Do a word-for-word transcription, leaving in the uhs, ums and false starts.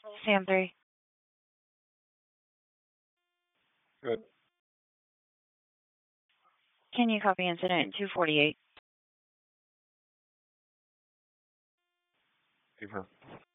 Sam three. Good. Can you copy incident two forty-eight? Paper.